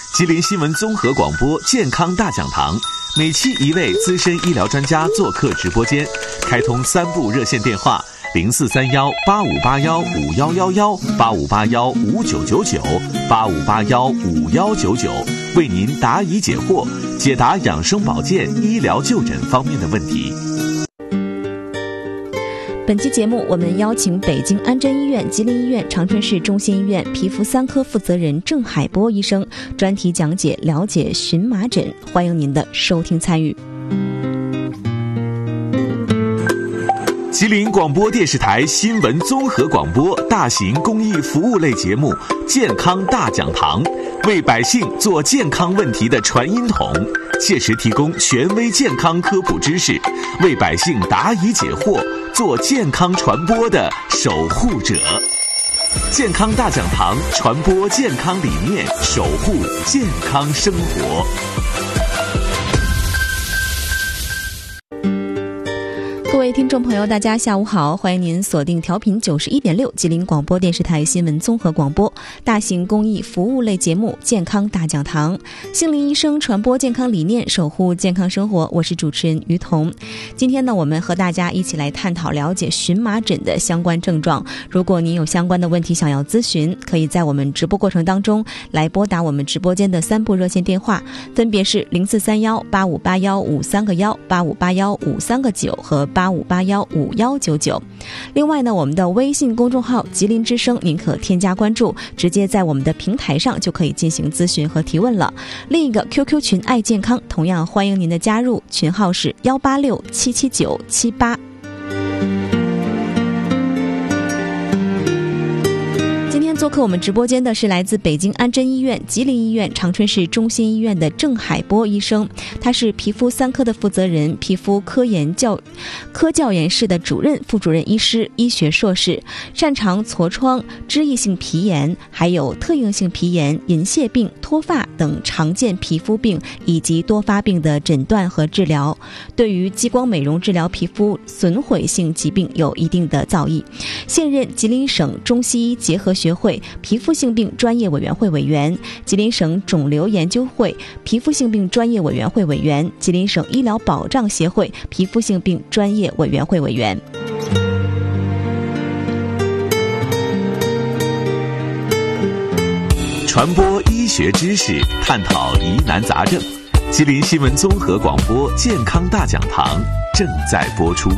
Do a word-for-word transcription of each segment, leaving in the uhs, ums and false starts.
吉林新闻综合广播健康大讲堂，每期一位资深医疗专家做客直播间，开通三部热线电话零四三幺八五八幺五幺幺幺、八五八幺五九九九、八五八幺五幺九九，为您答疑解惑，解答养生保健、医疗就诊方面的问题。 本期节目我们邀请北京安贞医院、吉林医院、长春市中心医院皮肤三科负责人郑海波医生专题讲解了解荨麻疹，欢迎您的收听参与。 吉林广播电视台新闻综合广播大型公益服务类节目《健康大讲堂》，为百姓做健康问题的传音筒，切实提供权威健康科普知识，为百姓答疑解惑，做健康传播的守护者。健康大讲堂，传播健康理念，守护健康生活。 各位听众朋友，大家下午好，欢迎您锁定调频九十一点六吉林广播电视台新闻综合广播大型公益服务类节目《健康大讲堂》，心理医生传播健康理念，守护健康生活。我是主持人于彤。今天呢，我们和大家一起来探讨了解荨麻疹的相关症状。如果您有相关的问题想要咨询，可以在我们直播过程当中来拨打我们直播间的三部热线电话，分别是零四三幺八五八幺五三个幺、八五八幺五三个九和八五八幺五幺九九。另外呢，我们的微信公众号吉林之声您可添加关注，直接在我们的平台上就可以进行咨询和提问了。另一个 Q Q 群爱健康同样欢迎您的加入，群号是幺八六七七九七八。做客我们直播间的是来自北京安贞医院、吉林医院、长春市中心医院的郑海波医生，他是皮肤三科的负责人，皮肤科研教科教研室的主任、副主任医师、医学硕士，擅长痤疮、脂溢性皮炎，还有特应性皮炎、银屑病、脱发等常见皮肤病以及多发病的诊断和治疗，对于激光美容治疗皮肤损毁性疾病有一定的造诣。现任吉林省中西医结合学会皮肤性病专业委员会委员，吉林省肿瘤研究会皮肤性病专业委员会委员，吉林省医疗保障协会皮肤性病专业委员会委员。 传播医学知识，探讨疑难杂症。吉林新闻综合广播健康大讲堂正在播出。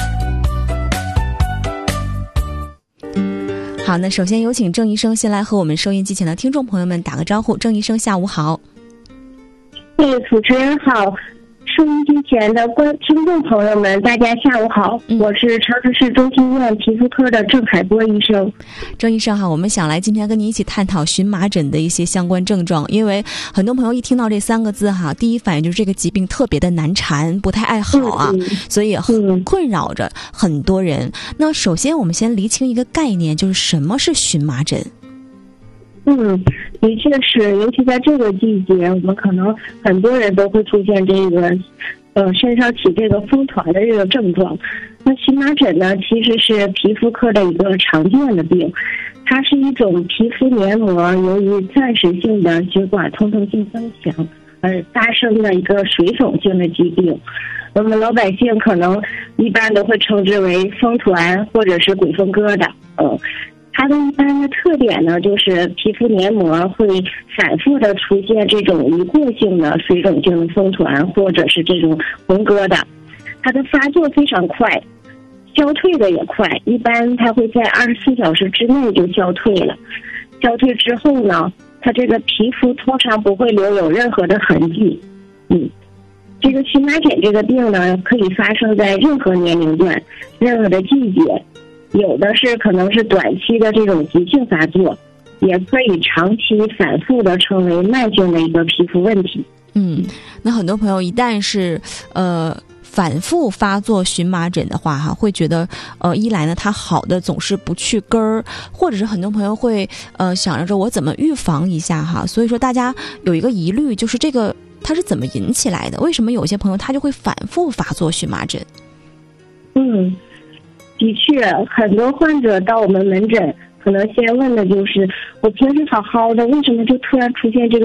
好，那首先有请郑医生先来和我们收音机前的听众朋友们打个招呼。郑医生下午好。 哎，主持人好，收音机前的观听众朋友们大家下午好、嗯、我是长春市中心医院皮肤科的郑海波医生。 郑医生哈，我们想来今天跟你一起探讨荨麻疹的一些相关症状，因为很多朋友一听到这三个字哈，第一反应就是这个疾病特别的难缠，不太爱好啊、嗯、所以很困扰着很多人、嗯、那首先我们先厘清一个概念，就是什么是荨麻疹。 嗯，的确是，尤其在这个季节，我们可能很多人都会出现这个呃身上起这个风团的这个症状。那荨麻疹呢，其实是皮肤科的一个常见的病，它是一种皮肤黏膜由于暂时性的血管通透性增强而发生的一个水肿性的疾病。我们老百姓可能一般都会称之为风团或者是鬼风疙瘩。嗯。它的一般的特点呢，就是皮肤黏膜会反复的出现这种一过性的水肿性的风团或者是这种红疙瘩，它的发作非常快，消退的也快，一般它会在二十四小时之内就消退了。消退之后呢，它这个皮肤通常不会留有任何的痕迹。嗯，这个荨麻疹这个病呢，可以发生在任何年龄段、任何的季节。有的是可能是短期的这种急性发作，也可以长期反复的成为慢性的一个皮肤问题。 嗯，那很多朋友一旦是呃反复发作荨麻疹的话哈，会觉得呃一来呢它好的总是不去根儿，或者是很多朋友会呃想着我怎么预防一下哈，所以说大家有一个疑虑，就是这个它是怎么引起来的？为什么有些朋友他就会反复发作荨麻疹？ 嗯。的确，很多患者到我们门诊，可能先问的就是我平时好好的，为什么就突然出现这个